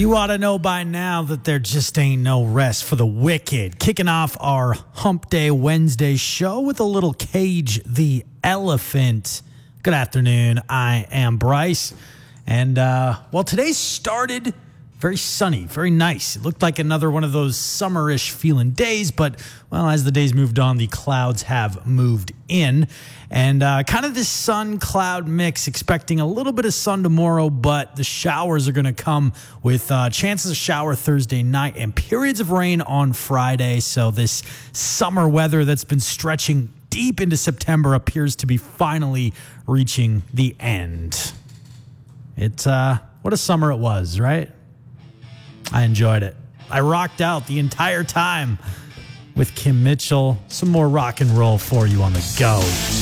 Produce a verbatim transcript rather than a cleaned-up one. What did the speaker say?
You ought to know by now that there just ain't no rest for the wicked. Kicking off our Hump Day Wednesday show with a little Cage the Elephant. Good afternoon. I am Bryce. And, uh, well, today started very sunny, very nice. It looked like another one of those summerish feeling days, but, well, as the days moved on, the clouds have moved in. And uh, kind of this sun-cloud mix, expecting a little bit of sun tomorrow, but the showers are going to come with uh, chances of shower Thursday night and periods of rain on Friday. So this summer weather that's been stretching deep into September appears to be finally reaching the end. It's, uh, what a summer it was, right? I enjoyed it. I rocked out the entire time with Kim Mitchell. Some more rock and roll for you on the go.